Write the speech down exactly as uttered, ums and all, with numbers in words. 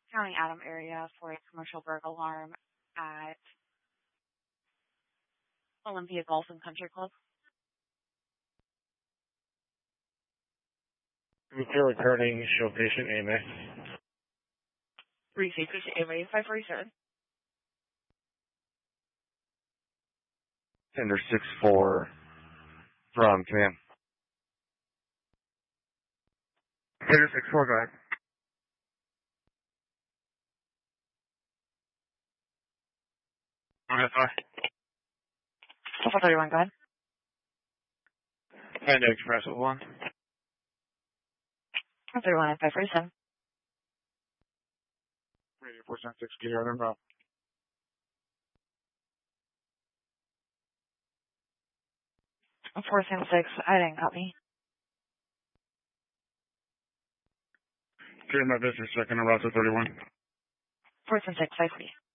County Adam area for a commercial burglar alarm at Olympia Golf and Country Club. Repair returning, show patient A M A. Receive patient A M A five forty-seven. Tender six four from command. Tender six four, go ahead. Okay, sorry. four thirty-one, go ahead. Panda Express at one. four thirty-one and five forty-seven. Radio four seven six, get your other route. four seven six, I didn't copy. Clear my business, second on route to thirty-one. four seven six, five forty.